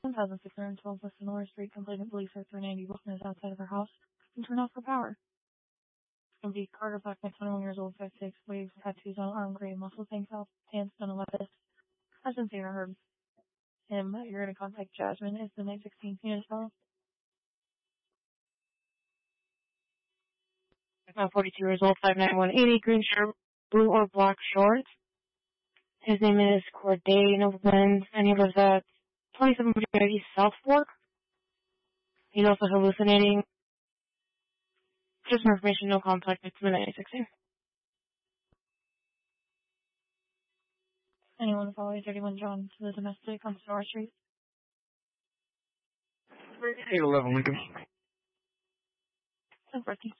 1612 West Sonora Street, complainant believes her 390 Wilson is outside of her house and turned off her power. Empty Carter Blackman, 21 years old, 5'6", waves, tattoos on arm, gray, muscle tank top, pants, done a lettuce. Hasn't seen or heard him. You're going to contact Jasmine. Is the night 16 unit fellow? 42 years old, 5'9", 180, green shirt, blue or black shorts. His name is Corday Nobleman, and he lives at 2780 South Fork. He's also hallucinating. Just more information, no contact, it's midnight 16. Anyone follow 31 John to the domestic on Sonora Street? 811 Lincoln. Some birthdays.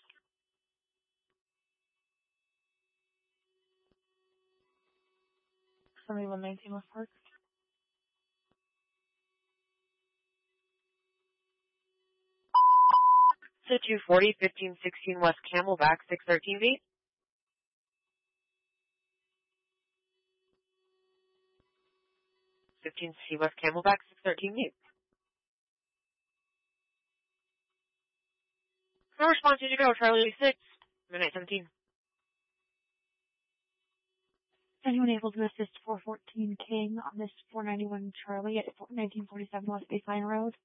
Somebody 119 West Park. So 240, 1516 West Camelback, 613 feet. 15C West Camelback, 613 feet. No response, did you go? Charlie 6, midnight 17. Anyone able to assist 414 King on this 491 Charlie at 1947 West Baseline Road?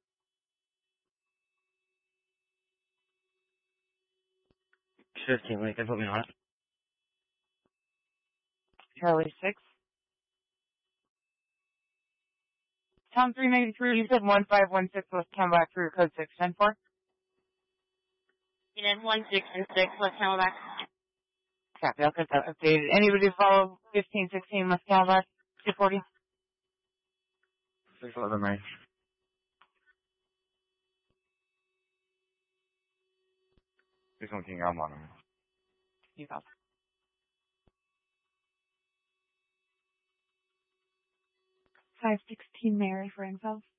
Wait, they put me on it. Charlie 6. Tom 393, you said 1516 West Camelback through code 610-4? You did 1666 West Camelback. Copy, I'll get that updated. Anybody follow 1516 West Camelback, 240? 611 range. 611 King, I'm on him. You got it. 516 Mary for info.